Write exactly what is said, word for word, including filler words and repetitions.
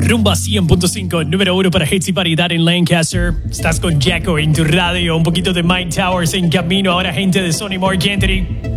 Rumba cien punto cinco, número uno para hits y variedad en Lancaster. Estás con Jacko en tu radio, un poquito de Mike Towers en camino. Ahora gente de Sonny Mark Anthony.